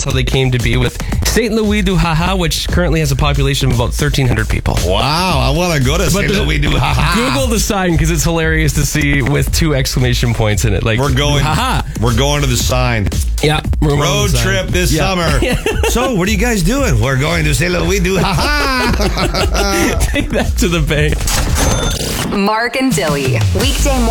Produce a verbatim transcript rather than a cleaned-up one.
That's how they came to be with Saint Louis du Haha, which currently has a population of about thirteen hundred people. Wow, I want to go to Saint Louis du Haha. Google the sign because it's hilarious to see with two exclamation points in it. Like We're going. Haha. We're going to the sign. Yeah, we're going Road to the sign. trip this Yeah. summer. So, what are you guys doing? We're going to Saint Louis du Haha. Take that to the bank. Mark and Dilly, weekday morning.